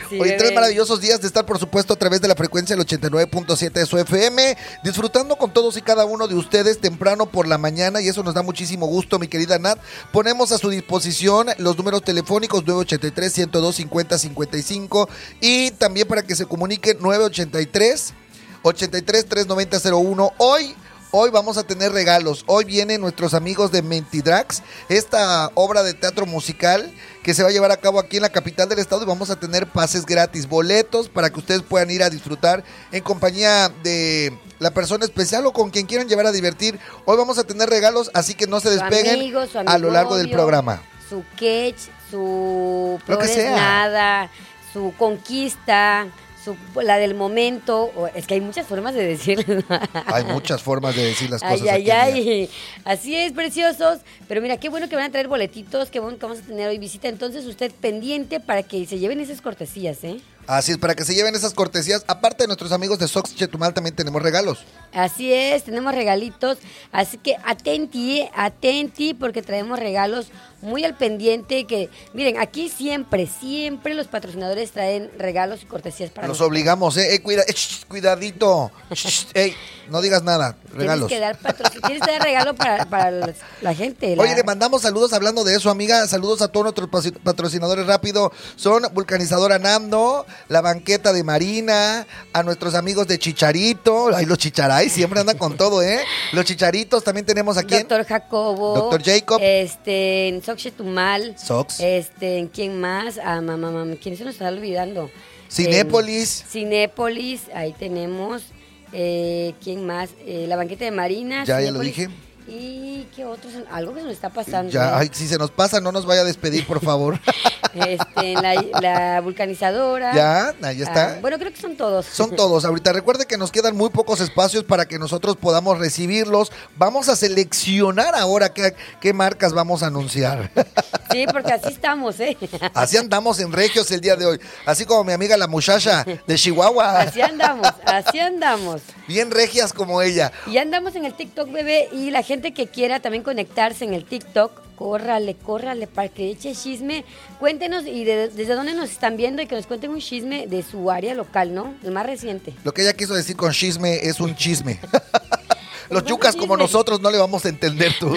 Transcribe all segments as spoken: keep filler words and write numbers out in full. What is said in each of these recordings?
Sí, Hoy tres maravillosos días de estar, por supuesto, a través de la frecuencia del ochenta y nueve punto siete de su F M, disfrutando con todos y cada uno de ustedes temprano por la mañana, y eso nos da muchísimo gusto, mi querida Nat. Ponemos a su disposición los números telefónicos nueve ochenta y tres, ciento dos, cincuenta, cincuenta y cinco y también para que se comuniquen nueve ochenta y tres, ochenta y tres, trescientos noventa, cero uno. Hoy Hoy vamos a tener regalos. Hoy vienen nuestros amigos de Mentidrags, esta obra de teatro musical que se va a llevar a cabo aquí en la capital del estado, y vamos a tener pases gratis, boletos para que ustedes puedan ir a disfrutar en compañía de la persona especial o con quien quieran llevar a divertir. Hoy vamos a tener regalos, así que no se despeguen su amigo, su amigo, a lo largo del programa. Su catch, su lo que sea. Nada, su conquista, su, la del momento. Es que hay muchas formas de decirlo. Hay muchas formas de decir las cosas. Ay, ay, ay. Así es, preciosos. Pero mira, qué bueno que van a traer boletitos, qué bueno que vamos a tener hoy visita. Entonces usted pendiente para que se lleven esas cortesías, ¿eh? Así es, para que se lleven esas cortesías. Aparte de nuestros amigos de Sox Chetumal, también tenemos regalos. Así es, tenemos regalitos. Así que atenti, atenti, porque traemos regalos muy al pendiente. Que miren, aquí siempre, siempre los patrocinadores traen regalos y cortesías para Los nosotros. obligamos, ¿eh? eh cuida, eh cuidadito. Ey, no digas nada, regalos. Tienes que dar, patrocin- tienes que dar regalo para, para la, la gente. La... Oye, le mandamos saludos hablando de eso, amiga. Saludos a todos nuestros patrocinadores rápido. Son Vulcanizadora Nando, la banqueta de Marina, a nuestros amigos de Chicharito. Ay, los Chicharay siempre andan con todo, ¿eh? Los Chicharitos también tenemos aquí. Doctor Jacobo. Doctor Jacob. Este, en Sox Chetumal. Sox. Este, ¿en quién más? Ah, mamá, mamá, ¿quién se nos está olvidando? Cinépolis. Eh, Cinépolis, ahí tenemos. Eh, ¿Quién más? Eh, la banqueta de Marina. Ya, Cinépolis. ya lo dije. ¿Y qué otros? Algo que se nos está pasando. Ya, ¿eh? ay, si se nos pasa, no nos vaya a despedir, por favor. Este, la, la vulcanizadora. Ya, ahí está. Ah, bueno, creo que son todos. Son todos. Ahorita recuerde que nos quedan muy pocos espacios para que nosotros podamos recibirlos. Vamos a seleccionar ahora qué, qué marcas vamos a anunciar. Sí, porque así estamos, ¿eh? Así andamos en Regios el día de hoy. Así como mi amiga la muchacha de Chihuahua. Así andamos, así andamos. Bien regias como ella. Y andamos en el TikTok, bebé, y la gente que quiera también conectarse en el TikTok, córrale, córrale, para que eche chisme. Cuéntenos y de, desde dónde nos están viendo y que nos cuenten un chisme de su área local, ¿no? El más reciente. Lo que ella quiso decir con chisme es un chisme. Los yucas como nosotros no le vamos a entender tú.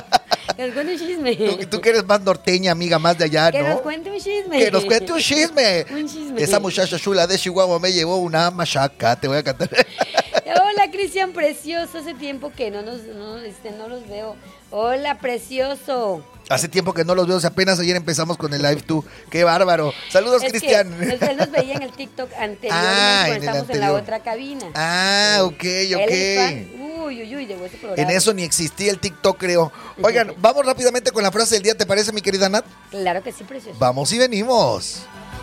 Que nos cuente un chisme. Tú, tú que eres más norteña, amiga, más de allá, que ¿no? Que nos cuente un chisme. Que nos cuente un chisme. Un chisme. Esa muchacha chula de Chihuahua me llevó una machaca, te voy a cantar. Hola, Cristian Precioso, hace tiempo que no nos no, este, no los veo. Hola, Precioso. Hace tiempo que no los veo, o sea, apenas ayer empezamos con el live tú. ¡Qué bárbaro! Saludos, es Cristian. Que él nos veía en el TikTok anterior, ah, cuando en estábamos anterior. en la otra cabina. Ah, ok, ok. Él es fan. Uy, uy, uy, de ese programa. En eso ni existía el TikTok, creo. Oigan, vamos rápidamente con la frase del día, ¿te parece, mi querida Nat? Claro que sí, Precioso. Vamos y venimos.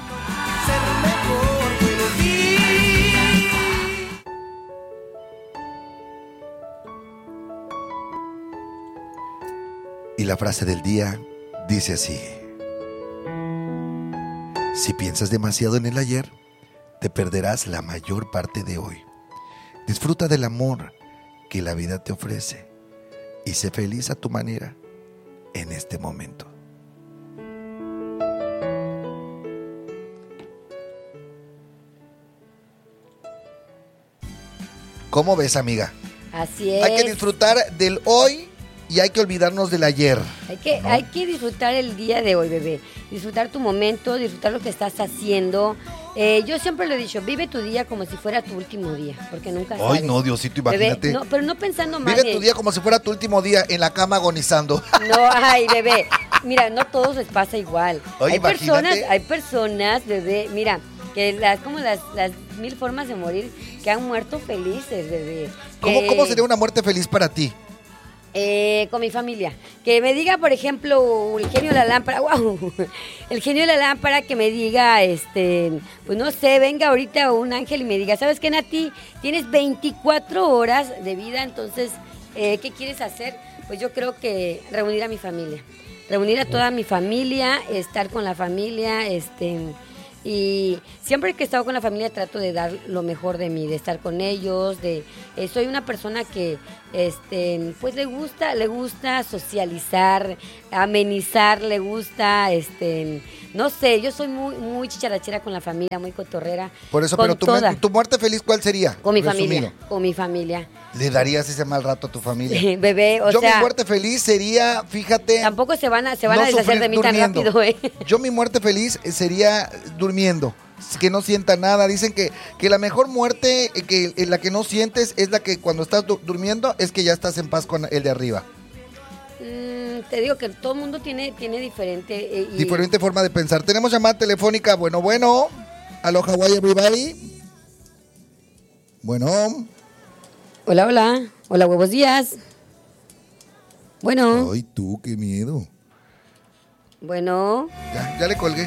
Y la frase del día dice así: si piensas demasiado en el ayer, te perderás la mayor parte de hoy. Disfruta del amor que la vida te ofrece y sé feliz a tu manera en este momento. ¿Cómo ves, amiga? Así es. Hay que disfrutar del hoy y hay que olvidarnos del ayer. Hay que, ¿no? hay que disfrutar el día de hoy, bebé. Disfrutar tu momento, disfrutar lo que estás haciendo. Eh, yo siempre lo he dicho, vive tu día como si fuera tu último día, porque nunca sabes. Ay, no, Diosito, imagínate. Bebé, no, pero no pensando mal. Vive tu día como si fuera tu último día en la cama agonizando. No, ay, bebé. Mira, no a todos les pasa igual. Oye, hay imagínate. personas, hay personas, bebé, mira, que las como las, las mil formas de morir que han muerto felices, bebé. ¿Cómo, Que- ¿Cómo sería una muerte feliz para ti? Eh, con mi familia. Que me diga, por ejemplo, el genio de la lámpara, wow, el genio de la lámpara que me diga, este, pues no sé, venga ahorita un ángel y me diga, ¿sabes qué, Nati? Tienes veinticuatro horas de vida, entonces, eh, ¿qué quieres hacer? Pues yo creo que reunir a mi familia, reunir a toda mi familia, estar con la familia, este... Y siempre que he estado con la familia trato de dar lo mejor de mí, de estar con ellos, de eh, soy una persona que, este, pues le gusta, le gusta socializar, amenizar, le gusta, este, no sé, yo soy muy, muy chicharachera con la familia, muy cotorrera. Por eso, con pero tu, toda. tu muerte feliz, ¿cuál sería? Con mi Resumido. familia, con mi familia. ¿Le darías ese mal rato a tu familia? Sí, bebé, o Yo sea. mi muerte feliz sería, fíjate. Tampoco se van a, se van no a deshacer sufrir de mí durmiendo. tan rápido, ¿eh? Yo mi muerte feliz sería durmiendo. Que no sienta nada. Dicen que, que la mejor muerte, que la que no sientes, es la que cuando estás du- durmiendo, es que ya estás en paz con el de arriba. Mm, te digo que todo el mundo tiene, tiene diferente. Eh, y... Diferente forma de pensar. Tenemos llamada telefónica. Bueno, bueno. Aló, Hawaii, everybody. Bueno. Hola, hola. Hola, buenos días. Bueno. Ay, tú, qué miedo. Bueno. Ya, ya le colgué.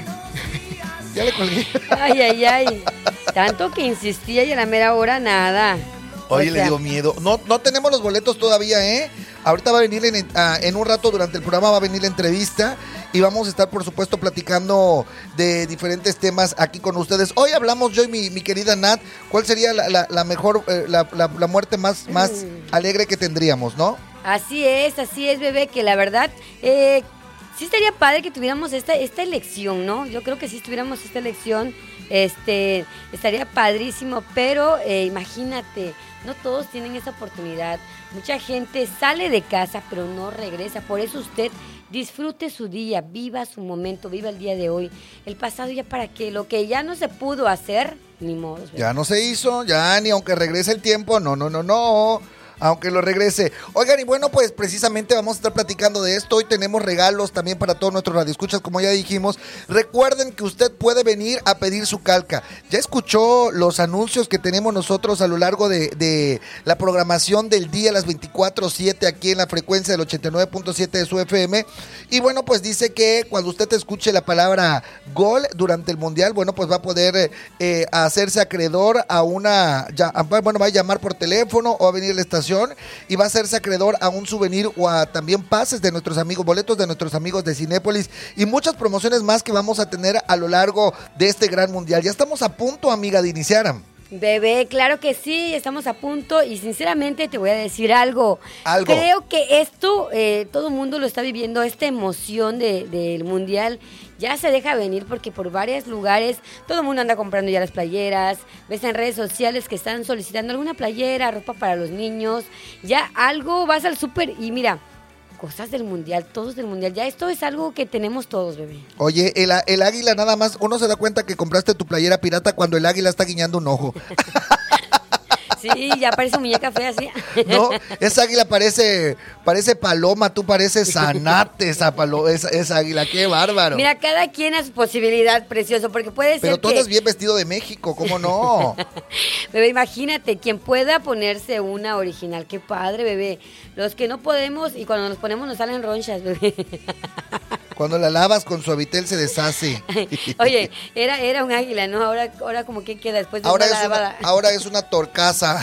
Ya le colgué. Ay, ay, ay. Tanto que insistía y a la mera hora nada. Oye, O le sea, dio miedo. No, no tenemos los boletos todavía, ¿eh? Ahorita va a venir en, ah, en un rato durante el programa va a venir la entrevista y vamos a estar, por supuesto, platicando de diferentes temas aquí con ustedes. Hoy hablamos, yo y mi, mi querida Nat, ¿cuál sería la, la, la mejor, eh, la, la, la muerte más, más Mm. alegre que tendríamos, ¿no? Así es, así es, bebé, que la verdad, eh, sí estaría padre que tuviéramos esta, esta elección, ¿no? Yo creo que si tuviéramos esta elección, este, estaría padrísimo, pero eh, imagínate, no todos tienen esa oportunidad. Mucha gente sale de casa, pero no regresa. Por eso usted disfrute su día, viva su momento, viva el día de hoy. El pasado ya para qué, lo que ya no se pudo hacer, ni modo. bebé. Ya no se hizo, ya ni aunque regrese el tiempo, no, no, no, no. Aunque lo regrese. Oigan, y bueno, pues precisamente vamos a estar platicando de esto. Hoy tenemos regalos también para todos nuestros radioescuchas, como ya dijimos. Recuerden que usted puede venir a pedir su calca. Ya escuchó los anuncios que tenemos nosotros a lo largo de, de la programación del día, las veinticuatro siete, aquí en la frecuencia del ochenta y nueve punto siete de su F M. Y bueno, pues dice que cuando usted escuche la palabra gol durante el Mundial, bueno, pues va a poder eh, hacerse acreedor a una... Ya, bueno, va a llamar por teléfono o va a venir a la estación y va a hacerse acreedor a un souvenir o a también pases de nuestros amigos, boletos de nuestros amigos de Cinépolis y muchas promociones más que vamos a tener a lo largo de este gran mundial. Ya estamos a punto, amiga, de iniciar. Bebé, claro que sí, estamos a punto y sinceramente te voy a decir algo. Algo. Creo que esto, eh, todo el mundo lo está viviendo, esta emoción de- del Mundial ya se deja venir porque por varios lugares todo el mundo anda comprando ya las playeras, ves en redes sociales que están solicitando alguna playera, ropa para los niños, ya algo, vas al súper y mira, cosas del Mundial, todos del Mundial, ya esto es algo que tenemos todos, bebé. Oye, el, el águila nada más, uno se da cuenta que compraste tu playera pirata cuando el águila está guiñando un ojo. Sí, ya parece muñeca fea así. No, esa águila parece, parece paloma, tú pareces zanate esa, palo, esa, esa águila, qué bárbaro. Mira, cada quien a su posibilidad, precioso, porque puede Pero ser tú que... andas bien vestido de México, ¿cómo no? Bebé, imagínate, quien pueda ponerse una original, qué padre, bebé. Los que no podemos y cuando nos ponemos nos salen ronchas, bebé. Cuando la lavas con suavitel se deshace. Oye, era, era un águila, ¿no? Ahora, ahora como que queda después de Ahora una es una, lavada. ahora es una torcaza.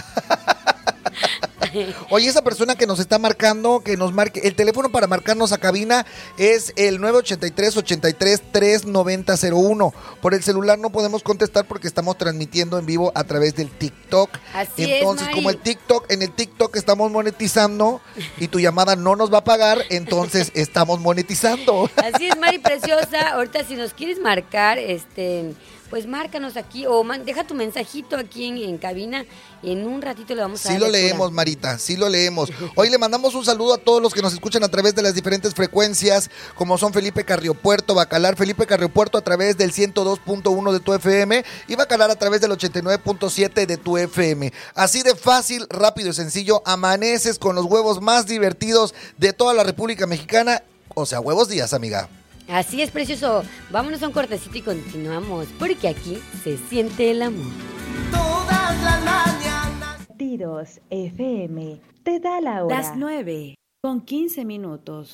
Oye, esa persona que nos está marcando, que nos marque, el teléfono para marcarnos a cabina es el nueve ochenta y tres, ochenta y tres, tres noventa cero uno. Por el celular no podemos contestar porque estamos transmitiendo en vivo a través del TikTok. Así es, Entonces, Mari. como el TikTok, en el TikTok estamos monetizando y tu llamada no nos va a pagar, entonces estamos monetizando. Así es, Mari Preciosa. Ahorita si nos quieres marcar, este, pues márcanos aquí o man- deja tu mensajito aquí en, en cabina y en un ratito le vamos a Sí dar lo lectura. leemos, Marita, sí lo leemos. Hoy le mandamos un saludo a todos los que nos escuchan a través de las diferentes frecuencias, como son Felipe Carriopuerto, Bacalar, Felipe Carriopuerto a través del ciento dos punto uno de tu F M y Bacalar a través del ochenta y nueve punto siete de tu F M. Así de fácil, rápido y sencillo, amaneces con los huevos más divertidos de toda la República Mexicana, o sea, huevos días, amiga. Así es, precioso. Vámonos a un cortecito y continuamos, porque aquí se siente el amor. Todas las mañanas. Tidos F M te da la hora. Las nueve con quince minutos.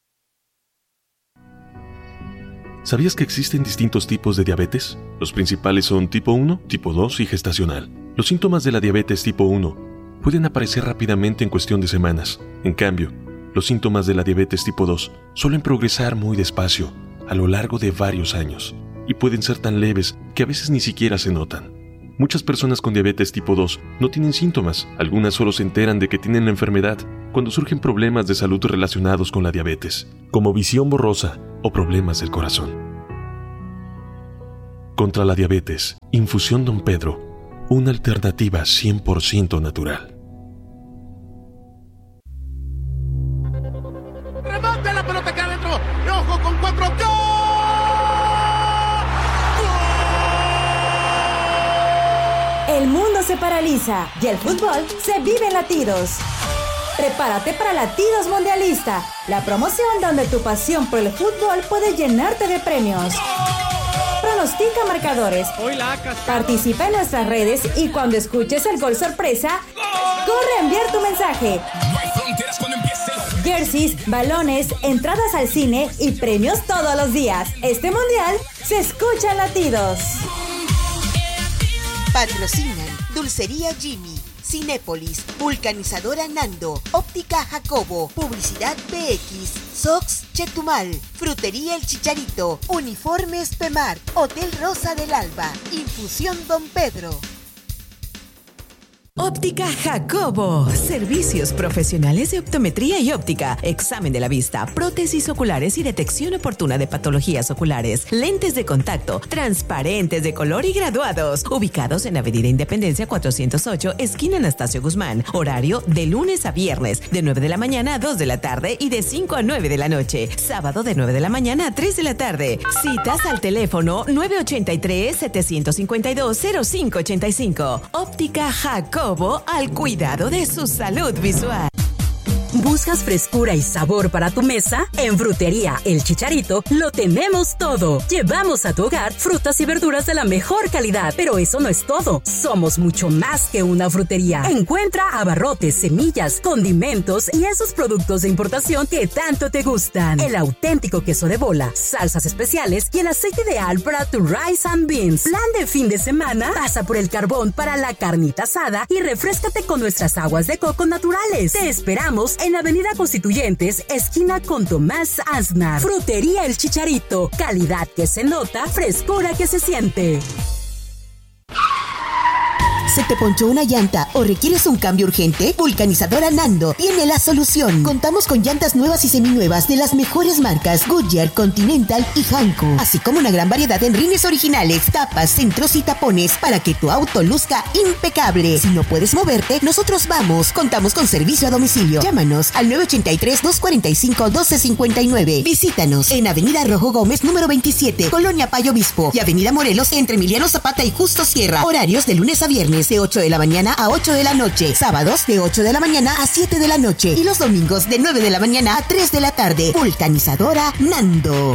¿Sabías que existen distintos tipos de diabetes? Los principales son tipo uno, tipo dos y gestacional. Los síntomas de la diabetes tipo uno pueden aparecer rápidamente en cuestión de semanas. En cambio, los síntomas de la diabetes tipo dos suelen progresar muy despacio, a lo largo de varios años, y pueden ser tan leves que a veces ni siquiera se notan. Muchas personas con diabetes tipo dos no tienen síntomas. Algunas solo se enteran de que tienen la enfermedad cuando surgen problemas de salud relacionados con la diabetes, como visión borrosa o problemas del corazón. Contra la diabetes, Infusión Don Pedro, una alternativa cien por ciento natural. ¡Remate la pelota acá adentro! ¡Y ojo con cuatro! ¡Gol! El mundo se paraliza y el fútbol se vive en latidos. Prepárate para Latidos Mundialista, la promoción donde tu pasión por el fútbol puede llenarte de premios. Pronostica marcadores, participa en nuestras redes y cuando escuches el gol sorpresa, corre a enviar tu mensaje. Jerseys, balones, entradas al cine y premios todos los días. Este mundial se escucha en Latidos. Patrocinan Dulcería Jimmy, Cinépolis, Vulcanizadora Nando, Óptica Jacobo, Publicidad P X, Sox Chetumal, Frutería El Chicharito, Uniformes Pemar, Hotel Rosa del Alba, Infusión Don Pedro. Óptica Jacobo. Servicios profesionales de optometría y óptica, examen de la vista, prótesis oculares y detección oportuna de patologías oculares, lentes de contacto, transparentes de color y graduados. Ubicados en Avenida Independencia cuatrocientos ocho, esquina Anastasio Guzmán. Horario de lunes a viernes, de nueve de la mañana a dos de la tarde y de cinco a nueve de la noche. Sábado de nueve de la mañana a tres de la tarde. Citas al teléfono nueve ochenta y tres, setecientos cincuenta y dos, cero cinco ochenta y cinco. Óptica Jacobo. Al cuidado de su salud visual. ¿Buscas frescura y sabor para tu mesa? En Frutería El Chicharito lo tenemos todo. Llevamos a tu hogar frutas y verduras de la mejor calidad. Pero eso no es todo. Somos mucho más que una frutería. Encuentra abarrotes, semillas, condimentos y esos productos de importación que tanto te gustan. El auténtico queso de bola, salsas especiales y el aceite ideal para tu rice and beans. Plan de fin de semana, pasa por el carbón para la carnita asada y refréscate con nuestras aguas de coco naturales. Te esperamos en Avenida Constituyentes, esquina con Tomás Aznar. Frutería El Chicharito. Calidad que se nota, frescura que se siente. ¿Se te ponchó una llanta o requieres un cambio urgente? Vulcanizadora Nando tiene la solución. Contamos con llantas nuevas y seminuevas de las mejores marcas Goodyear, Continental y Hankook, así como una gran variedad en rines originales, tapas, centros y tapones para que tu auto luzca impecable. Si no puedes moverte, nosotros vamos. Contamos con servicio a domicilio. Llámanos al nueve ochenta y tres, doscientos cuarenta y cinco, doce cincuenta y nueve. Visítanos en Avenida Rojo Gómez, número veintisiete, Colonia Payo Obispo, y Avenida Morelos entre Emiliano Zapata y Justo Sierra. Horarios de lunes a viernes de ocho de la mañana a ocho de la noche. Sábados de ocho de la mañana a siete de la noche. Y los domingos de nueve de la mañana a tres de la tarde. Vulcanizadora Nando.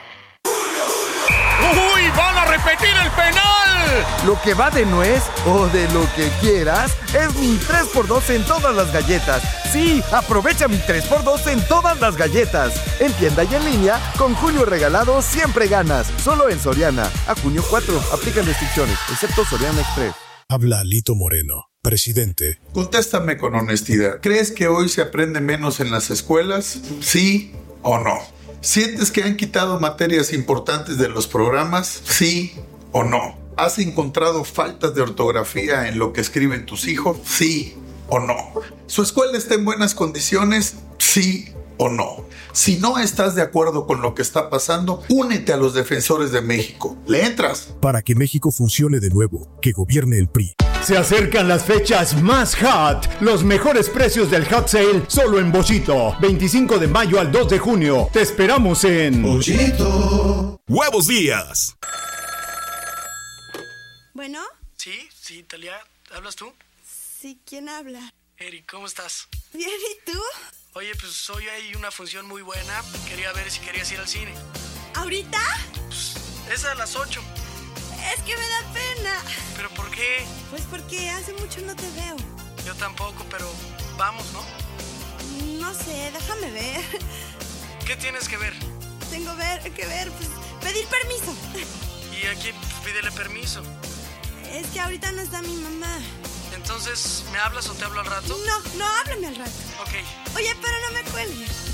¡Uy! ¡Van a repetir el penal! Lo que va de nuez o de lo que quieras es mi tres por dos en todas las galletas. Sí, aprovecha mi tres por dos en todas las galletas. En tienda y en línea, con Julio Regalado siempre ganas. Solo en Soriana. A junio cuatro, aplican restricciones, excepto Soriana Express. Habla Lito Moreno, presidente. Contéstame con honestidad. ¿Crees que hoy se aprende menos en las escuelas? ¿Sí o no? ¿Sientes que han quitado materias importantes de los programas? ¿Sí o no? ¿Has encontrado faltas de ortografía en lo que escriben tus hijos? ¿Sí o no? ¿Su escuela está en buenas condiciones? ¿Sí o no? Si no estás de acuerdo con lo que está pasando, únete a los Defensores de México. ¿Le entras? Para que México funcione de nuevo, que gobierne el P R I. Se acercan las fechas más hot. Los mejores precios del hot sale solo en Bollito. veinticinco de mayo al dos de junio. Te esperamos en Bollito. Huevos Díaz. ¿Bueno? Sí, sí, Talia, ¿hablas tú? Sí, ¿quién habla? Eri, ¿cómo estás? Bien, ¿y tú? Oye, pues hoy hay una función muy buena. Quería ver si querías ir al cine. ¿Ahorita? Pues es a las ocho. Es que me da pena. ¿Pero por qué? Pues porque hace mucho no te veo. Yo tampoco, pero vamos, ¿no? No sé, déjame ver. ¿Qué tienes que ver? Tengo ver, que ver, pues pedir permiso. ¿Y a quién? Pues pídele permiso. Es que ahorita no está mi mamá. Entonces, ¿me hablas o te hablo al rato? No, no, háblame al rato. Ok. Oye, pero no me cuelgues.